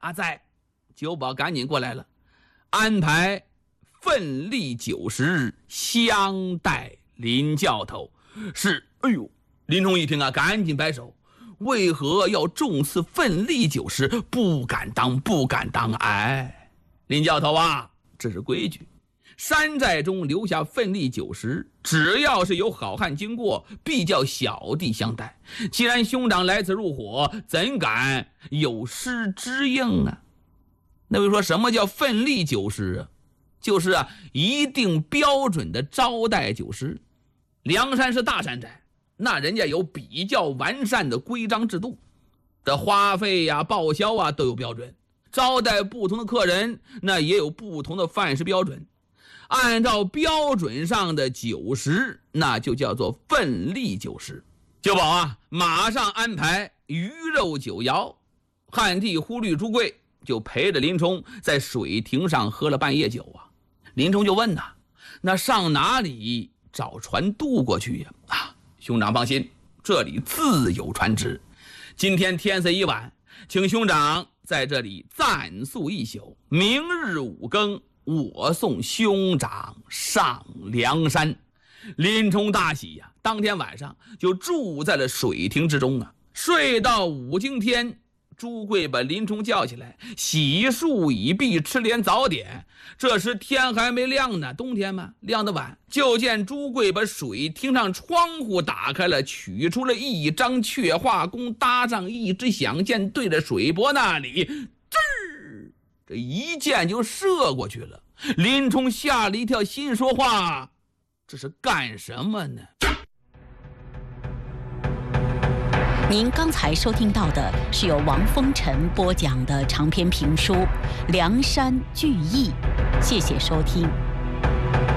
在。酒保赶紧过来了，安排奋力90相待林教头。是。哎呦，林冲一听啊，赶紧摆手，为何要重赐奋力90？不敢当，不敢当。哎，林教头啊，这是规矩，山寨中留下奋力90，只要是有好汉经过，必叫小弟相待。既然兄长来此入伙，怎敢有失之应呢？那位说什么叫奋力90啊？就是一定标准的招待酒食。梁山是大山寨，那人家有比较完善的规章制度，的花费报销都有标准，招待不同的客人那也有不同的饭食标准，按照标准上的酒食，那就叫做奋力90。酒保马上安排鱼肉酒肴，汉帝忽律朱贵就陪着林冲在水亭上喝了半夜酒林冲就问那上哪里找船渡过去呀？兄长放心，这里自有船只。今天天色已晚，请兄长在这里暂宿一宿，明日5更，我送兄长上梁山。林冲大喜当天晚上就住在了水亭之中睡到5更天，朱贵把林冲叫起来，洗漱已毕，吃连早点。这时天还没亮呢，冬天嘛，亮得晚。就见朱贵把水厅上窗户打开了，取出了一张雀画弓，搭上一支响箭，对着水泊那里，这一箭就射过去了。林冲吓了一跳，心说话，这是干什么呢？ 您刚才收听到的是由王风尘播讲的长篇评书《梁山聚义》，谢谢收听。